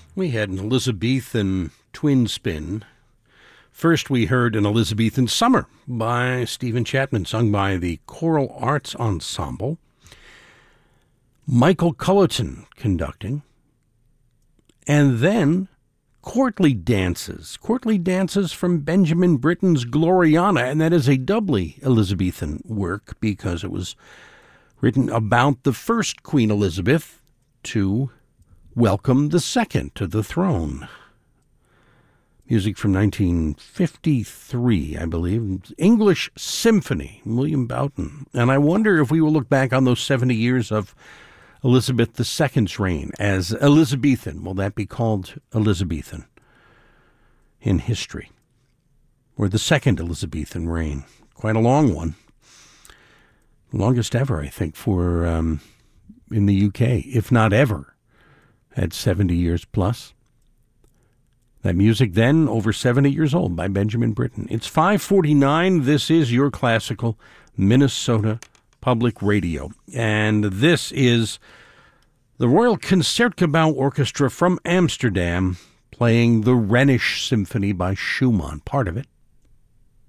We had an Elizabethan twin spin. First, we heard an Elizabethan Summer by Stephen Chapman, sung by the Choral Arts Ensemble. Michael Cullerton conducting. And then Courtly Dances from Benjamin Britten's Gloriana, and that is a doubly Elizabethan work because it was written about the first Queen Elizabeth to welcome the second to the throne. Music from 1953, I believe. English Symphony, William Boughton. And I wonder if we will look back on those 70 years of Elizabeth II's reign as Elizabethan. Will that be called Elizabethan in history? Or the second Elizabethan reign? Quite a long one. Longest ever, I think, for in the UK, if not ever, at 70 years plus. That music then, over 70 years old, by Benjamin Britten. It's 5:49. This is your classical Minnesota Public Radio. And this is the Royal Concertgebouw Orchestra from Amsterdam playing the Rhenish Symphony by Schumann, part of it.